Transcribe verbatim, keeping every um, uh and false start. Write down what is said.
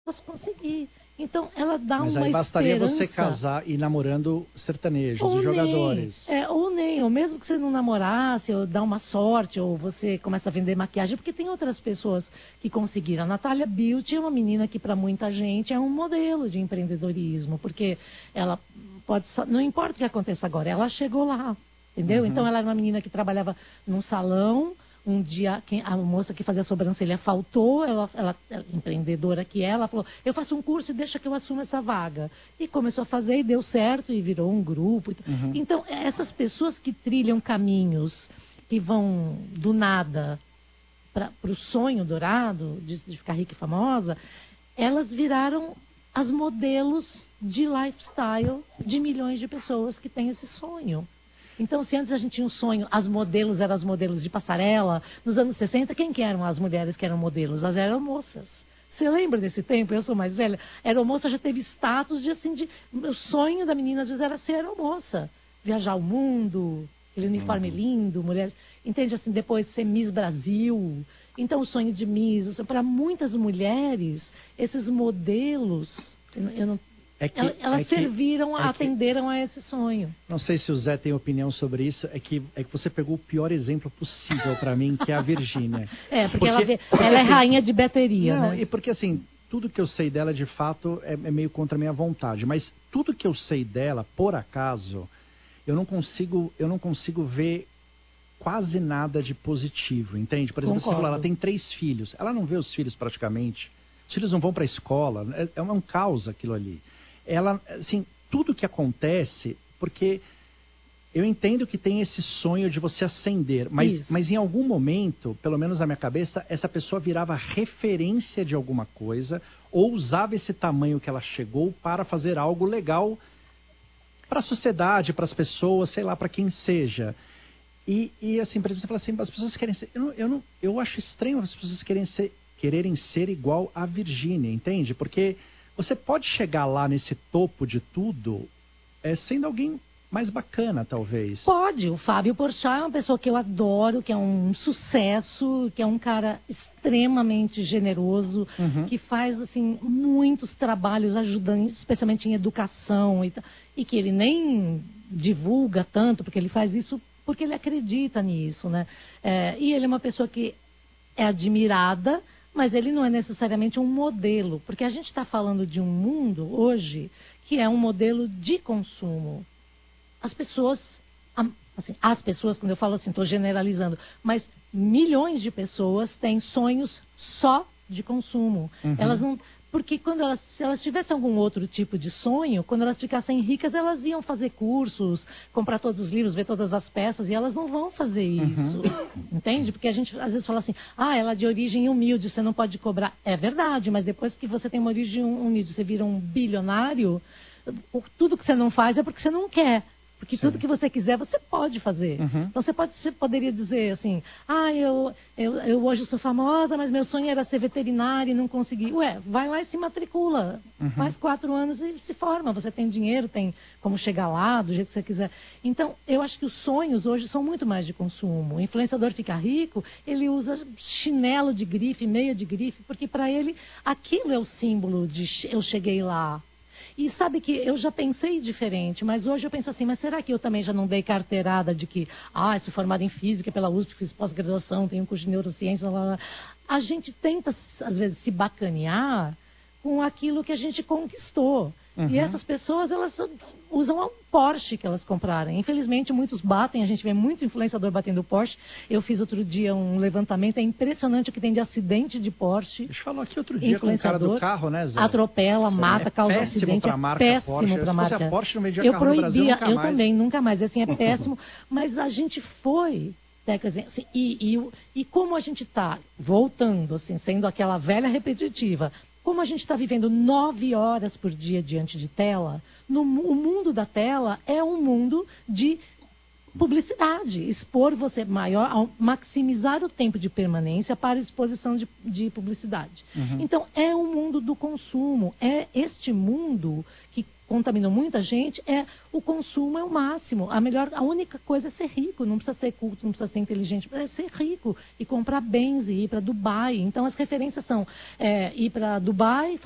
posso conseguir. Então, ela dá Mas uma aí bastaria esperança. você casar e ir namorando sertanejos ou e jogadores. Nem, é, ou nem, ou mesmo que você não namorasse, ou dá uma sorte, ou você começa a vender maquiagem, porque tem outras pessoas que conseguiram. A Natália Beauty é uma menina que para muita gente é um modelo de empreendedorismo, porque ela pode, não importa o que aconteça agora, ela chegou lá, entendeu? Uhum. Então ela era uma menina que trabalhava num salão. Um dia, quem, a moça que fazia a sobrancelha faltou, ela, ela, ela, empreendedora que ela, falou, eu faço um curso e deixa que eu assumo essa vaga. E começou a fazer e deu certo e virou um grupo. Uhum. Então, essas pessoas que trilham caminhos, que vão do nada para o sonho dourado, de, de ficar rica e famosa, elas viraram as modelos de lifestyle de milhões de pessoas que têm esse sonho. Então, se antes a gente tinha um sonho, as modelos eram as modelos de passarela, nos anos sessenta, quem que eram as mulheres que eram modelos? As aeromoças. Você lembra desse tempo? Eu sou mais velha. A aeromoça já teve status de, assim, de... O sonho da menina, às vezes, era ser aeromoça. Viajar o mundo, aquele uniforme uhum. lindo, mulheres... Entende, assim, depois ser Miss Brasil. Então, o sonho de Miss... Para muitas mulheres, esses modelos... Eu não... É que, elas é que, serviram, é atenderam que, a esse sonho. Não sei se o Zé tem opinião sobre isso. É que, é que você pegou o pior exemplo possível para mim, que é a Virgínia. É, porque, porque ela, vê, ela é rainha de bateria, não, né? E porque assim, tudo que eu sei dela, de fato, é, é meio contra a minha vontade. Mas tudo que eu sei dela, por acaso, eu não consigo, eu não consigo ver quase nada de positivo, entende? Por exemplo, você falou, ela tem três filhos. Ela não vê os filhos praticamente. Os filhos não vão para a escola. É, é um caos aquilo ali. Ela, assim, tudo que acontece, porque eu entendo que tem esse sonho de você ascender, mas, mas em algum momento, pelo menos na minha cabeça, essa pessoa virava referência de alguma coisa ou usava esse tamanho que ela chegou para fazer algo legal para a sociedade, para as pessoas, sei lá, para quem seja. E, e assim, por exemplo, você fala assim, as pessoas querem ser... Eu, não, eu, não, eu acho estranho as pessoas querem ser, quererem ser igual a Virgínia, entende? Porque... Você pode chegar lá nesse topo de tudo é, sendo alguém mais bacana, talvez. Pode. O Fábio Porchat é uma pessoa que eu adoro, que é um sucesso, que é um cara extremamente generoso, uhum. que faz assim, muitos trabalhos ajudando, especialmente em educação, e, e que ele nem divulga tanto, porque ele faz isso porque ele acredita nisso, né? É, e ele é uma pessoa que é admirada, mas ele não é necessariamente um modelo, porque a gente está falando de um mundo hoje que é um modelo de consumo. As pessoas, assim, as pessoas, quando eu falo assim, estou generalizando, mas milhões de pessoas têm sonhos só de consumo. Uhum. Elas não, porque quando elas, se elas tivessem algum outro tipo de sonho, quando elas ficassem ricas, elas iam fazer cursos, comprar todos os livros, ver todas as peças, e elas não vão fazer isso. Uhum. Entende? Porque a gente às vezes fala assim, ah, ela é de origem humilde, você não pode cobrar. É verdade, mas depois que você tem uma origem humilde, você vira um bilionário, tudo que você não faz é porque você não quer. Porque Sim. tudo que você quiser, você pode fazer. Uhum. Então, você, pode, você poderia dizer assim, ah, eu, eu, eu hoje sou famosa, mas meu sonho era ser veterinária e não consegui. Ué, vai lá e se matricula. Uhum. Faz quatro anos e se forma. Você tem dinheiro, tem como chegar lá, do jeito que você quiser. Então, eu acho que os sonhos hoje são muito mais de consumo. O influenciador fica rico, ele usa chinelo de grife, meia de grife, porque para ele aquilo é o símbolo de eu cheguei lá. E sabe que eu já pensei diferente, mas hoje eu penso assim, mas será que eu também já não dei carteirada de que, ah, sou formada em física pela U S P, fiz pós-graduação, tenho um curso de neurociência, lá, lá. A gente tenta, às vezes, se bacanear com aquilo que a gente conquistou. Uhum. E essas pessoas, elas usam um Porsche que elas compraram. Infelizmente, muitos batem, a gente vê muito influenciador batendo Porsche. Eu fiz outro dia um levantamento, é impressionante o que tem de acidente de Porsche. A gente falou aqui outro dia com o cara do carro, né, Zé? Atropela, Sim, mata, é causa acidente. Pra marca é péssimo Porsche. para a marca. Se a Porsche não vendia eu carro proibia, no Brasil, nunca eu mais. também, nunca mais. Assim, é péssimo. Mas a gente foi... Assim, e, e, e como a gente está voltando, assim, sendo aquela velha repetitiva, como a gente está vivendo nove horas por dia diante de tela, no, o mundo da tela é um mundo de publicidade, expor você maior, maximizar o tempo de permanência para exposição de, de publicidade. Uhum. Então, é o mundo do consumo, é este mundo que contaminou muita gente, é o consumo é o máximo. A melhor, a única coisa é ser rico, não precisa ser culto, não precisa ser inteligente, é ser rico e comprar bens e ir para Dubai. Então, as referências são é, ir para Dubai,